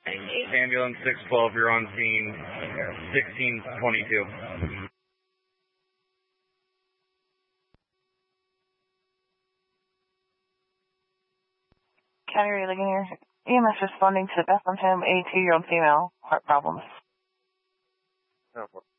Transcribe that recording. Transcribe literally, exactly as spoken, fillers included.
Ambulance six twelve, you're on scene sixteen twenty-two. County Ray Ligonier, E M S responding to Bethlehem, eighty-two-year-old female, heart problems. Oh,